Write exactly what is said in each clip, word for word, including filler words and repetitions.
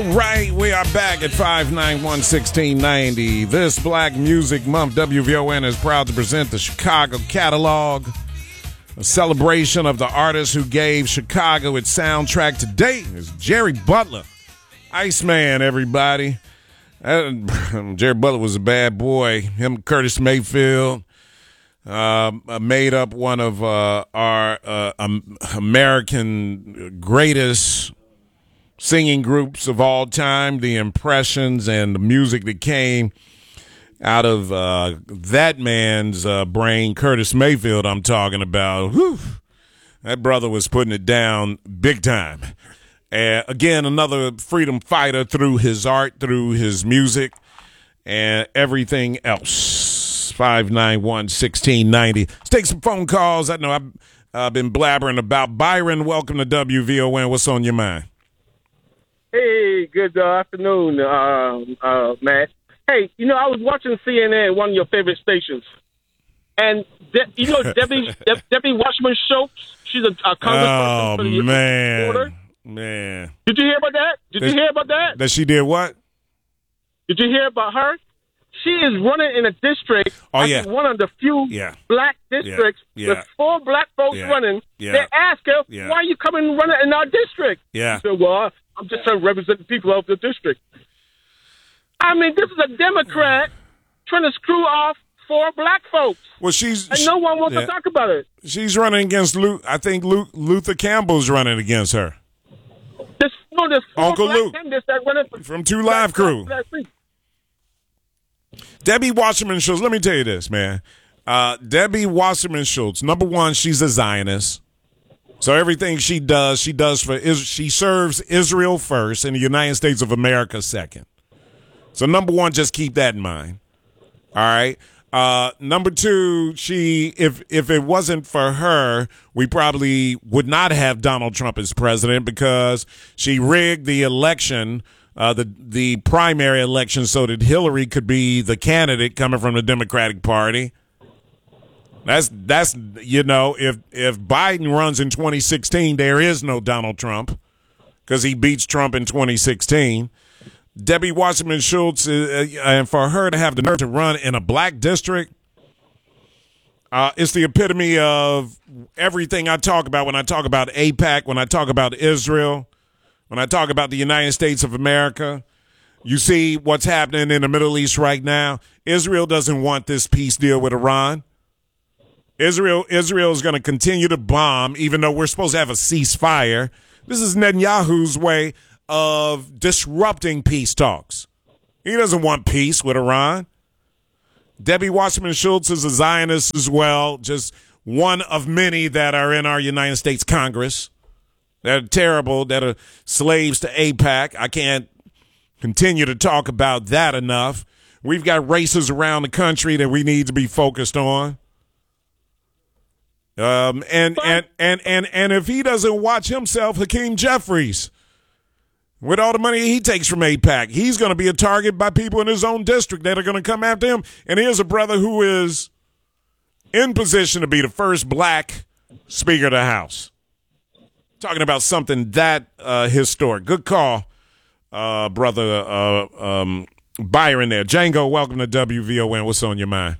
Right, we are back at five nine one, one six nine zero. This Black Music Month, W V O N is proud to present the Chicago Catalog, a celebration of the artists who gave Chicago its soundtrack. Today is Jerry Butler, Iceman, everybody. Uh, Jerry Butler was a bad boy. Him, Curtis Mayfield, uh, made up one of uh, our uh, um, American greatest singing groups of all time, the Impressions, and the music that came out of uh, that man's uh, brain, Curtis Mayfield, I'm talking about. Whew, that brother was putting it down big time. Uh, again, another freedom fighter through his art, through his music, and everything else. five nine one, one six nine zero. Let's take some phone calls. I know I've uh, been blabbering about. Byron, welcome to W V O N. What's on your mind? Hey, good uh, afternoon, uh, uh, Matt. Hey, you know, I was watching C N N, one of your favorite stations, and De- you know Debbie De- Debbie Wasserman Schultz. She's a, a congressperson. Oh for the man, border. man! Did you hear about that? Did that, you hear about that? That she did what? Did you hear about her? She is running in a district. Oh I yeah, think one of the few yeah. black districts yeah. Yeah. with four black folks yeah. running. Yeah. They ask her, yeah. "Why are you coming and running in our district?" Yeah. She said, "Well, I'm just trying to represent the people of the district." I mean, this is a Democrat trying to screw off four black folks. Well, she's and no one wants yeah. to talk about it. She's running against Luke. I think Luke, Luther Campbell's running against her. This, no, there's four Uncle black Luke candidates that running for from Two Live Crew. Debbie Wasserman Schultz. Let me tell you this, man. Uh, Debbie Wasserman Schultz. Number one, she's a Zionist. So everything she does, she does for is she serves Israel first and the United States of America second. So number one, just keep that in mind. All right. Uh, number two, she if if it wasn't for her, we probably would not have Donald Trump as president because she rigged the election, uh, the the primary election, so that Hillary could be the candidate coming from the Democratic Party. That's that's you know if if Biden runs in twenty sixteen, there is no Donald Trump because he beats Trump in twenty sixteen. Debbie Wasserman Schultz, uh, and for her to have the nerve to run in a black district, uh, it's the epitome of everything I talk about when I talk about AIPAC, when I talk about Israel, when I talk about the United States of America. You see what's happening in the Middle East right now. Israel doesn't want this peace deal with Iran. Israel, Israel is going to continue to bomb, even though we're supposed to have a ceasefire. This is Netanyahu's way of disrupting peace talks. He doesn't want peace with Iran. Debbie Wasserman Schultz is a Zionist as well, just one of many that are in our United States Congress. They're terrible, that are slaves to AIPAC. I can't continue to talk about that enough. We've got races around the country that we need to be focused on. Um, and, and, and, and, and if he doesn't watch himself, Hakeem Jeffries, with all the money he takes from AIPAC, he's going to be a target by people in his own district that are going to come after him. And here's a brother who is in position to be the first black Speaker of the House. Talking about something that uh, historic. Good call, uh, brother uh, um, Byron there. Django, welcome to W V O N. What's on your mind?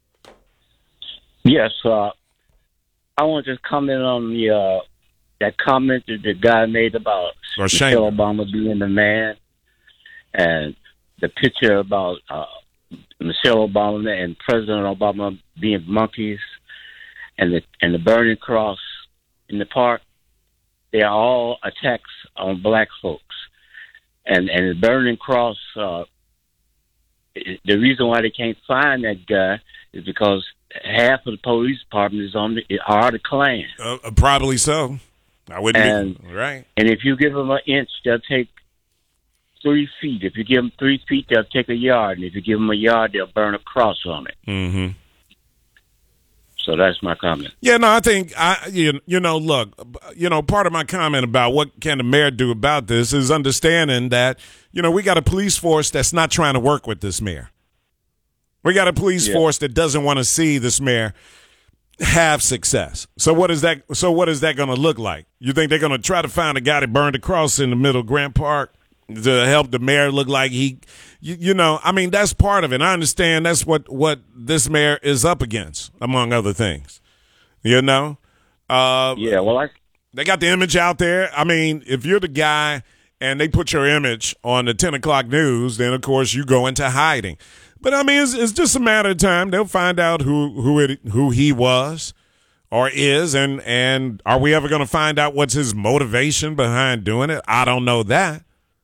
Yes, uh, I want to just comment on the uh, that comment that the guy made about Michelle Obama being the man, and the picture about uh, Michelle Obama and President Obama being monkeys, and the and the burning cross in the park. They are all attacks on black folks, and and the burning cross. Uh, the reason why they can't find that guy is because half of the police department is on the are the Klan. Uh, probably so. I wouldn't and, be right. And if you give them an inch, they'll take three feet. If you give them three feet, they'll take a yard. And if you give them a yard, they'll burn a cross on it. Mm-hmm. So that's my comment. Yeah, no, I think I you, you know, look, you know, part of my comment about what can the mayor do about this is understanding that, you know, we got a police force that's not trying to work with this mayor. We got a police yeah. force that doesn't want to see this mayor have success. So what is that? So what is that going to look like? You think they're going to try to find a guy that burned a cross in the middle of Grant Park to help the mayor look like he, you, you know, I mean, that's part of it. I understand that's what, what this mayor is up against, among other things, you know? Uh, yeah, well, I. They got the image out there. I mean, if you're the guy and they put your image on the ten o'clock news, then, of course, you go into hiding. But, I mean, it's, it's just a matter of time. They'll find out who who it, who he was or is, and, and are we ever going to find out what's his motivation behind doing it? I don't know that.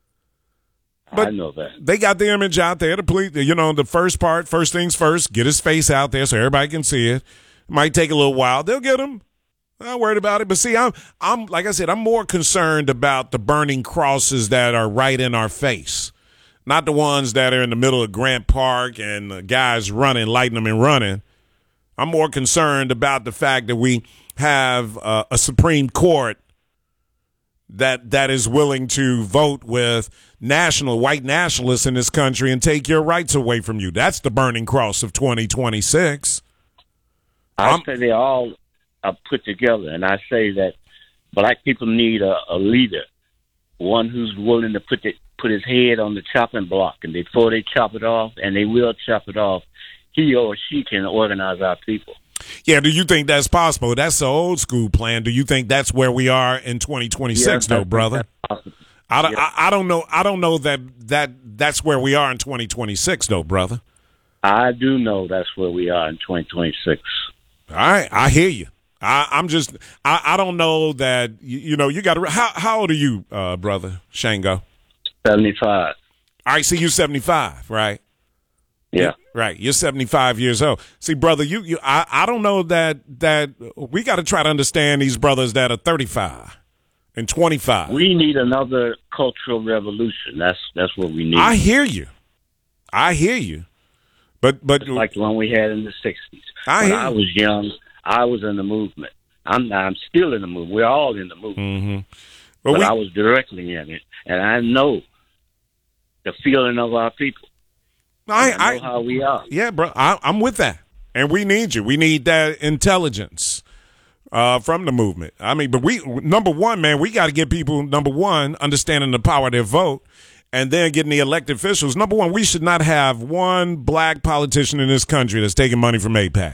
But I know that. They got the image out there. The police, you know, the first part, first things first, get his face out there so everybody can see it. It might take a little while. They'll get him. I'm not worried about it. But see, I'm, I'm like I said, I'm more concerned about the burning crosses that are right in our face, not the ones that are in the middle of Grant Park and the guys running, lighting them and running. I'm more concerned about the fact that we have uh, a Supreme Court that that is willing to vote with national white nationalists in this country and take your rights away from you. That's the burning cross of twenty twenty-six. I say they all are put together, and I say that black people need a, a leader, one who's willing to put the, put his head on the chopping block, and before they chop it off, and they will chop it off, he or she can organize our people. Yeah, do you think that's possible? That's the old school plan. Do you think that's where we are in twenty twenty-six, yeah, though, brother? I, yeah. I, I don't know. I don't know that, that that's where we are in twenty twenty-six, though, brother. I do know that's where we are in twenty twenty-six. All right, I hear you. I, I'm just. I, I don't know that. You, you know, you got to. How how old are you, uh, brother Shango? seventy-five. All right, so you're seventy-five, right? Yeah. Right. You're seventy-five years old. See, brother, you, you I, I don't know that that we got to try to understand these brothers that are thirty-five and twenty-five. We need another cultural revolution. That's that's what we need. I hear you. I hear you. But but It's like the one we had in the sixties. I when hear I you. was young, I was in the movement. I'm I'm still in the movement. We're all in the movement. Mm-hmm. But, but we, I was directly in it, and I know the feeling of our people. I, I know I, how we are. Yeah, bro, I, I'm with that, and we need you. We need that intelligence uh, from the movement. I mean, but we number one, man, we got to get people number one understanding the power of their vote, and then getting the elected officials. Number one, we should not have one black politician in this country that's taking money from AIPAC.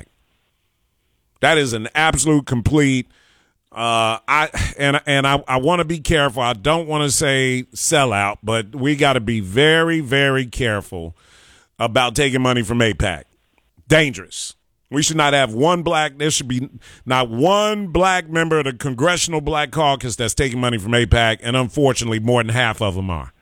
That is an absolute complete. Uh, I and and I, I want to be careful. I don't want to say sellout, but we got to be very, very careful about taking money from AIPAC. Dangerous. We should not have one black, there should be not one black member of the Congressional Black Caucus that's taking money from AIPAC, and unfortunately more than half of them are.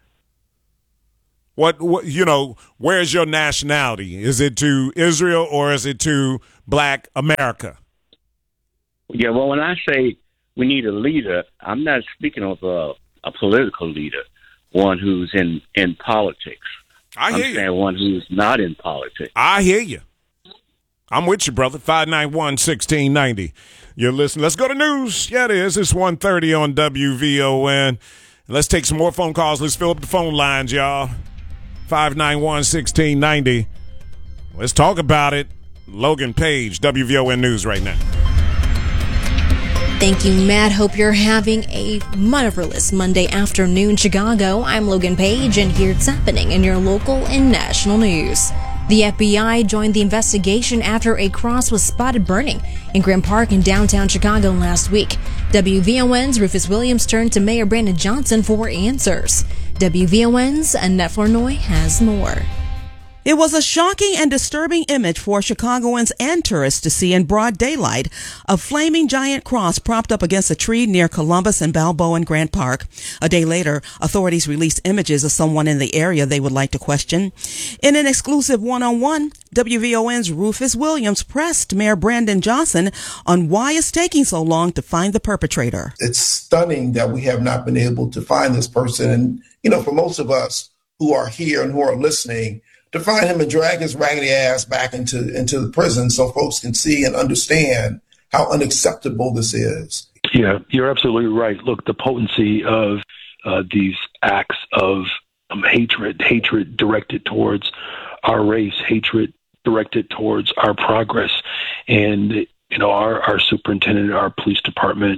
What, what you know, where's your nationality? Is it to Israel or is it to black America? Yeah, well, when I say we need a leader, I'm not speaking of a, a political leader, one who's in, in politics. I hear I'm you. saying one who's not in politics. I hear you. I'm with you, brother. five nine one, one six nine zero. You're listening. Let's go to news. Yeah, it is. It's one thirty on W V O N. Let's take some more phone calls. Let's fill up the phone lines, y'all. five nine one, one six nine zero. Let's talk about it. Logan Page, W V O N News right now. Thank you, Matt. Hope you're having a marvelous Monday afternoon, Chicago. I'm Logan Page, and here's happening in your local and national news. The F B I joined the investigation after a cross was spotted burning in Grant Park in downtown Chicago last week. W V O N's Rufus Williams turned to Mayor Brandon Johnson for answers. W V O N's Annette Flournoy has more. It was a shocking and disturbing image for Chicagoans and tourists to see in broad daylight. A flaming giant cross propped up against a tree near Columbus and Balboa in Grant Park. A day later, authorities released images of someone in the area they would like to question. In an exclusive one-on-one, W V O N's Rufus Williams pressed Mayor Brandon Johnson on why it's taking so long to find the perpetrator. It's stunning that we have not been able to find this person. And, you know, for most of us who are here and who are listening, to find him and drag his raggedy ass back into, into the prison so folks can see and understand how unacceptable this is. Yeah, you're absolutely right. Look, the potency of uh, these acts of um, hatred, hatred directed towards our race, hatred directed towards our progress. And, you know, our, our superintendent, our police department,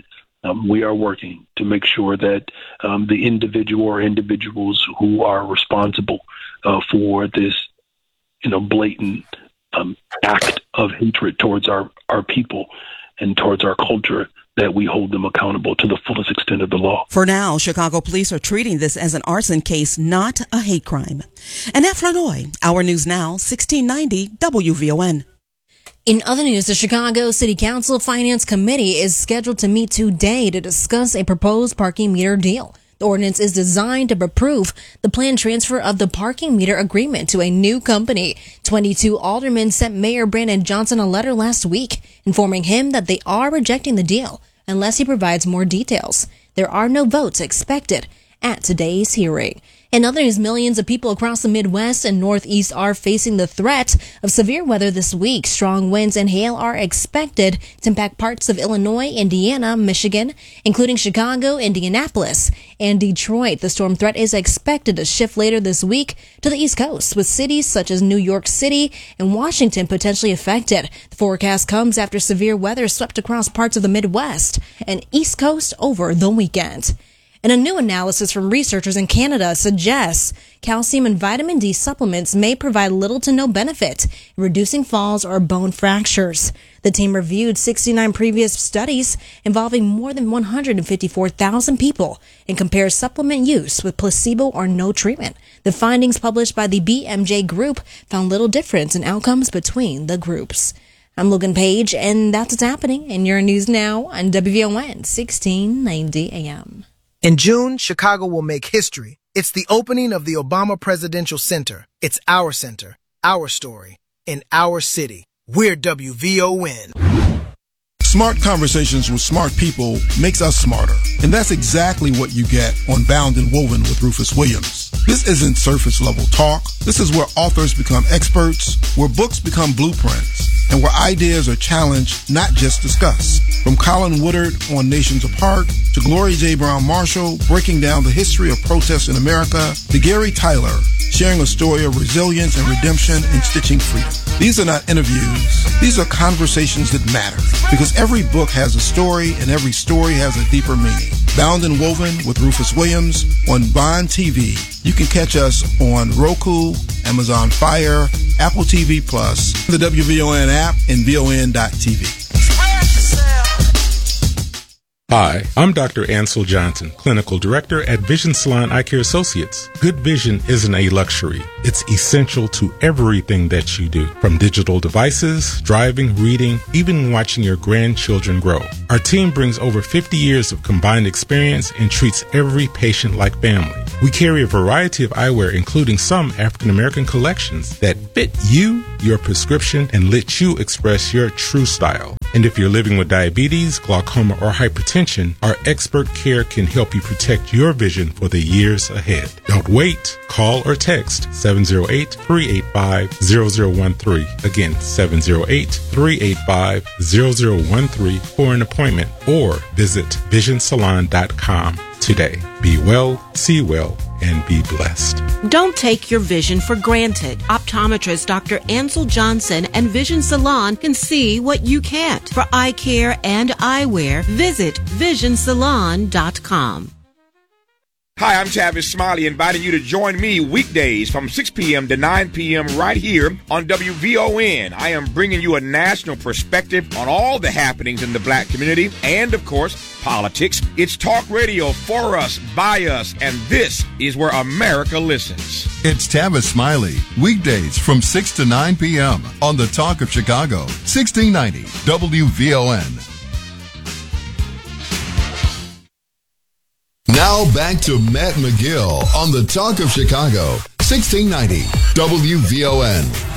Um, we are working to make sure that um, the individual or individuals who are responsible uh, for this, you know, blatant um, act of hatred towards our, our people and towards our culture, that we hold them accountable to the fullest extent of the law. For now, Chicago police are treating this as an arson case, not a hate crime. Annette Flanoy, Our News Now, sixteen ninety W V O N. In other news, the Chicago City Council Finance Committee is scheduled to meet today to discuss a proposed parking meter deal. The ordinance is designed to approve the planned transfer of the parking meter agreement to a new company. twenty-two aldermen sent Mayor Brandon Johnson a letter last week informing him that they are rejecting the deal unless he provides more details. There are no votes expected at today's hearing. In other news, millions of people across the Midwest and Northeast are facing the threat of severe weather this week. Strong winds and hail are expected to impact parts of Illinois, Indiana, Michigan, including Chicago, Indianapolis, and Detroit. The storm threat is expected to shift later this week to the East Coast, with cities such as New York City and Washington potentially affected. The forecast comes after severe weather swept across parts of the Midwest and East Coast over the weekend. And a new analysis from researchers in Canada suggests calcium and vitamin D supplements may provide little to no benefit in reducing falls or bone fractures. The team reviewed sixty-nine previous studies involving more than one hundred fifty-four thousand people and compared supplement use with placebo or no treatment. The findings published by the B M J Group found little difference in outcomes between the groups. I'm Logan Page, and that's what's happening in your news now on W V O N sixteen ninety A M. In June, Chicago will make history. It's the opening of the Obama Presidential Center. It's our center, our story, in our city. We're W V O N. Smart conversations with smart people makes us smarter. And that's exactly what you get on Bound and Woven with Rufus Williams. This isn't surface level talk. This is where authors become experts, where books become blueprints, and where ideas are challenged, not just discussed. From Colin Woodard on Nations Apart, to Gloria J. Brown Marshall breaking down the history of protests in America, to Gary Tyler sharing a story of resilience and redemption and stitching freedom. These are not interviews. These are conversations that matter, because every book has a story and every story has a deeper meaning. Bound and Woven with Rufus Williams on Bond T V. You can catch us on Roku, Amazon Fire, Apple T V Plus, the W V O N app, and V O N dot T V. Hi, I'm Doctor Ansel Johnson, Clinical Director at Vision Salon Eye Care Associates. Good vision isn't a luxury. It's essential to everything that you do, from digital devices, driving, reading, even watching your grandchildren grow. Our team brings over fifty years of combined experience and treats every patient like family. We carry a variety of eyewear, including some African American collections that fit you, your prescription, and let you express your true style. And if you're living with diabetes, glaucoma, or hypertension, our expert care can help you protect your vision for the years ahead. Don't wait. Call or text seven oh eight, three eight five, zero zero one three. Again, seven oh eight, three eight five, zero zero one three for an appointment, or visit vision salon dot com today. Be well, see well, and be blessed. Don't take your vision for granted. Optometrist Doctor Ansel Johnson and Vision Salon can see what you can't. For eye care and eyewear, visit vision salon dot com. Hi, I'm Tavis Smiley, inviting you to join me weekdays from six p.m. to nine p.m. right here on W V O N. I am bringing you a national perspective on all the happenings in the black community and, of course, politics. It's talk radio for us, by us, and this is where America listens. It's Tavis Smiley, weekdays from six to nine p.m. on the Talk of Chicago, sixteen ninety W V O N. Now back to Matt McGill on the Talk of Chicago, sixteen ninety W V O N.